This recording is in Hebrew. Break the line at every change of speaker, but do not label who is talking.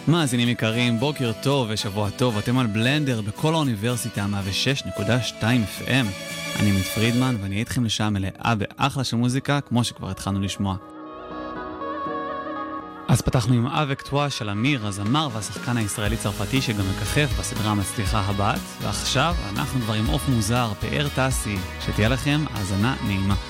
מאזינים יקרים, בוקר טוב ושבוע טוב, אתם על בלנדר בכל האוניברסיטה 106.2 FM. אני עמית פרידמן ואני איתכם לשעה מלאה באחלה של מוזיקה כמו שכבר התחלנו לשמוע. אז פתחנו עם אבק טועה של אמיר, הזמר והשחקן הישראלי-צרפתי שגם מככב בסדרה המצליחה הבת, ועכשיו אנחנו כבר עם אוף מוזר, פאר טסי, שתהיה לכם האזנה נעימה.